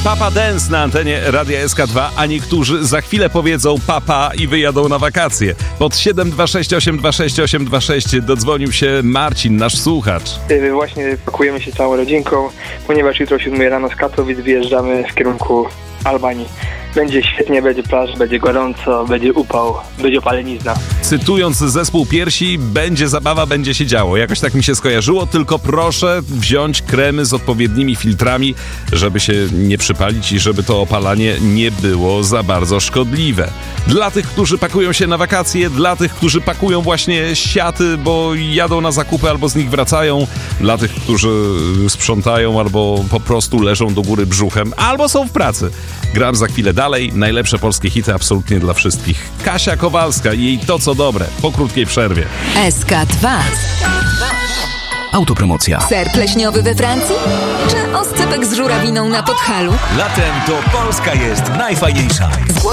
Papa Dance na antenie Radia SK2, a niektórzy za chwilę powiedzą papa i wyjadą na wakacje. Pod 726826826 dodzwonił się Marcin, nasz słuchacz. Właśnie pakujemy się całą rodzinką, ponieważ jutro o 7 rano z Katowic wyjeżdżamy w kierunku Albanii. Będzie świetnie, będzie plaż, będzie gorąco, będzie upał, będzie opalenizna. Cytując zespół Piersi, będzie zabawa, będzie się działo. Jakoś tak mi się skojarzyło, tylko proszę wziąć kremy z odpowiednimi filtrami, żeby się nie przypalić i żeby to opalanie nie było za bardzo szkodliwe. Dla tych, którzy pakują się na wakacje, dla tych, którzy pakują właśnie siaty, bo jadą na zakupy albo z nich wracają, dla tych, którzy sprzątają albo po prostu leżą do góry brzuchem, albo są w pracy. Gram za chwilę dalej. Najlepsze polskie hity absolutnie dla wszystkich. Kasia Kowalska i jej To co dobre po krótkiej przerwie. SK2. Autopromocja. Ser pleśniowy we Francji? Czy oscypek z żurawiną na Podhalu? Latem to Polska jest najfajniejsza.